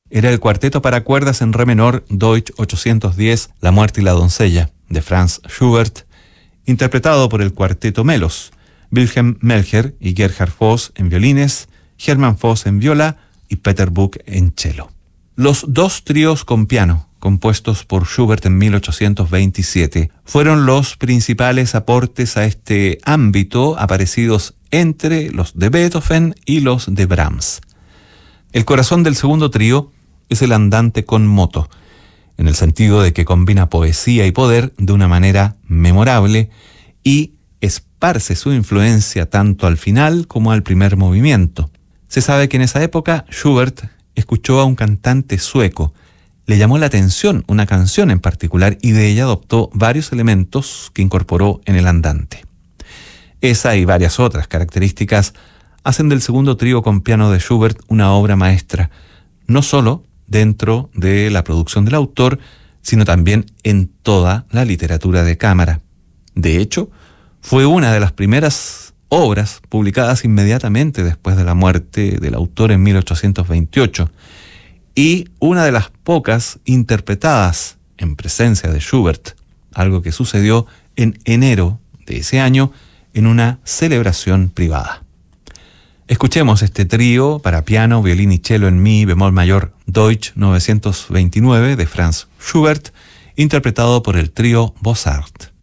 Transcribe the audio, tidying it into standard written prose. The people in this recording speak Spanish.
Era el cuarteto para cuerdas en re menor Deutsch 810, La muerte y la doncella, de Franz Schubert, interpretado por el cuarteto Melos, Wilhelm Melcher y Gerhard Voss en violines, Hermann Voss en viola y Peter Buck en cello. Los dos tríos con piano, compuestos por Schubert en 1827, fueron los principales aportes a este ámbito aparecidos entre los de Beethoven y los de Brahms. El corazón del segundo trío es el andante con moto, en el sentido de que combina poesía y poder de una manera memorable y esparce su influencia tanto al final como al primer movimiento. Se sabe que en esa época Schubert escuchó a un cantante sueco, le llamó la atención una canción en particular y de ella adoptó varios elementos que incorporó en el andante. Esa y varias otras características hacen del segundo trío con piano de Schubert una obra maestra, no solo dentro de la producción del autor, sino también en toda la literatura de cámara. De hecho, fue una de las primeras obras publicadas inmediatamente después de la muerte del autor en 1828 y una de las pocas interpretadas en presencia de Schubert, algo que sucedió en enero de ese año en una celebración privada. Escuchemos este trío para piano, violín y cello en mi bemol mayor Deutsch 929 de Franz Schubert, interpretado por el trío Bossart.